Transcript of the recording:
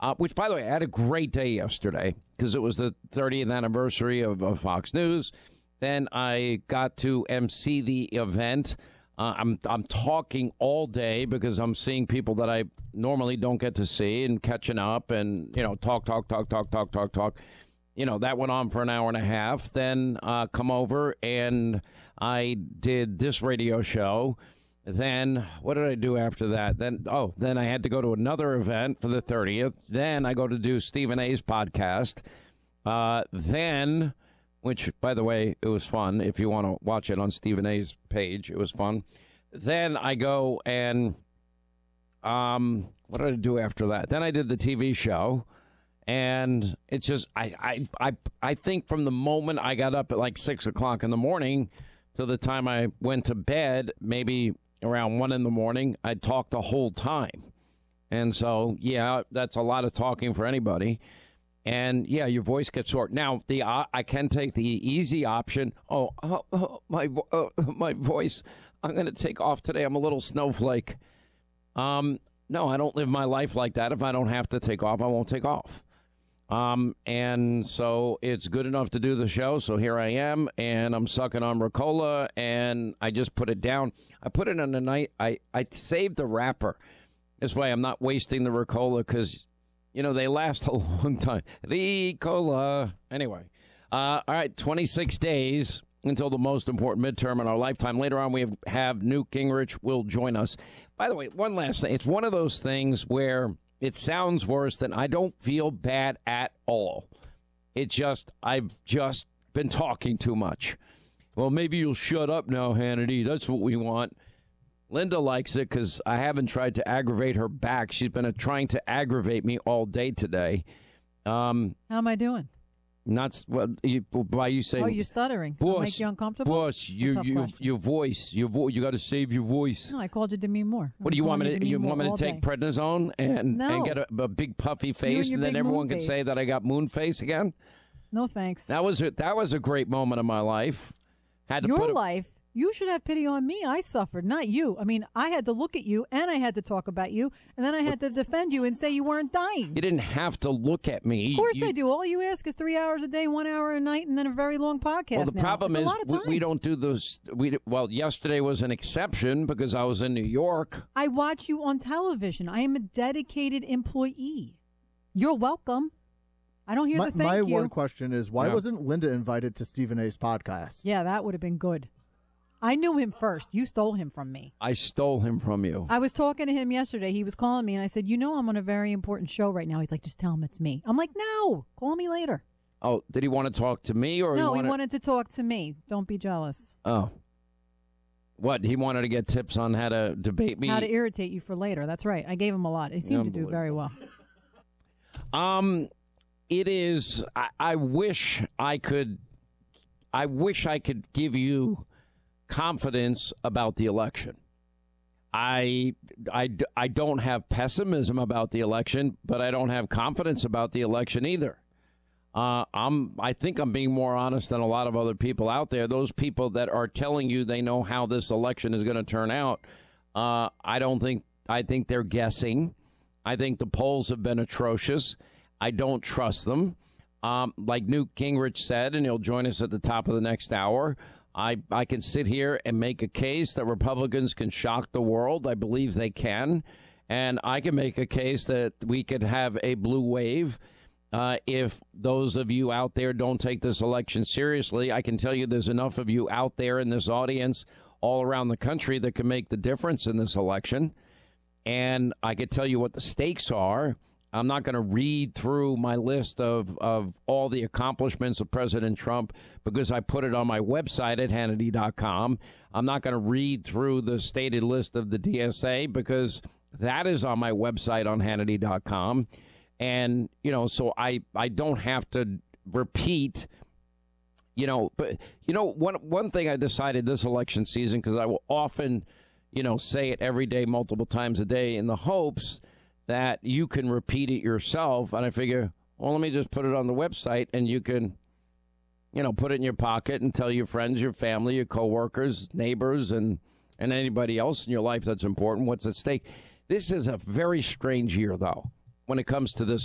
which, by the way, I had a great day yesterday because it was the 30th anniversary of Fox News. Then I got to MC the event. I'm talking all day because I'm seeing people that I normally don't get to see and catching up and, talk. That went on for an hour and a half. Then come over and I did this radio show. Then what did I do after that? Then I had to go to another event for the 30th. Then I go to do Stephen A's podcast. Then, which, by the way, it was fun. If you want to watch it on Stephen A's page, it was fun. Then I go and what did I do after that? Then I did the TV show. And it's just I think from the moment I got up at like 6 o'clock in the morning to the time I went to bed, maybe around 1 in the morning, I talked the whole time. And so, yeah, that's a lot of talking for anybody. And, yeah, your voice gets short. Now, I can take the easy option. My voice, I'm going to take off today. I'm a little snowflake. No, I don't live my life like that. If I don't have to take off, I won't take off. And so it's good enough to do the show. So here I am, and I'm sucking on Ricola, and I just put it down. I put it on the night. I saved the wrapper. This way I'm not wasting the Ricola because, they last a long time. Ricola. Anyway. All right. 26 days until the most important midterm in our lifetime. Later on, we have Newt Gingrich will join us. By the way, one last thing. It's one of those things where it sounds worse than I don't feel bad at all. I've just been talking too much. Well, maybe you'll shut up now, Hannity. That's what we want. Linda likes it because I haven't tried to aggravate her back. She's been trying to aggravate me all day today. How am I doing? Why you say? Oh, you're stuttering. Boss, make you uncomfortable? Boss, your voice. You got to save your voice. No, I called you Demi Moore. What do you want me to? You want me to take prednisone and get a big puffy face, and then everyone can say that I got moon face again? No, thanks. That was a great moment of my life. Your life. You should have pity on me. I suffered, not you. I mean, I had to look at you, and I had to talk about you, and then I had to defend you and say you weren't dying. You didn't have to look at me. Of course I do. All you ask is 3 hours a day, 1 hour a night, and then a very long podcast. Well, the problem is we don't do those. Yesterday was an exception because I was in New York. I watch you on television. I am a dedicated employee. You're welcome. I don't hear the thank you. My one question is, why wasn't Linda invited to Stephen A's podcast? Yeah, that would have been good. I knew him first. You stole him from me. I stole him from you. I was talking to him yesterday. He was calling me, and I said, I'm on a very important show right now. He's like, just tell him it's me. I'm like, no, call me later. Oh, did he want to talk to me? No, he wanted to talk to me. Don't be jealous. Oh. What? He wanted to get tips on how to debate me? How to irritate you for later. That's right. I gave him a lot. He seemed to do very well. It is. I wish I could give you confidence about the election. I don't have pessimism about the election, but I don't have confidence about the election either. I think I'm being more honest than a lot of other people out there. Those people that are telling you they know how this election is going to turn out. I think they're guessing. I think the polls have been atrocious. I don't trust them. Like Newt Gingrich said, and he'll join us at the top of the next hour, I can sit here and make a case that Republicans can shock the world. I believe they can. And I can make a case that we could have a blue wave if those of you out there don't take this election seriously. I can tell you there's enough of you out there in this audience all around the country that can make the difference in this election. And I could tell you what the stakes are. I'm not going to read through my list of all the accomplishments of President Trump because I put it on my website at Hannity.com. I'm not going to read through the stated list of the DSA because that is on my website on Hannity.com. And, so I don't have to repeat, but, one thing I decided this election season, because I will often, say it every day, multiple times a day in the hopes that you can repeat it yourself. And I figure, well, let me just put it on the website and you can, put it in your pocket and tell your friends, your family, your coworkers, neighbors, and anybody else in your life that's important what's at stake. This is a very strange year, though, when it comes to this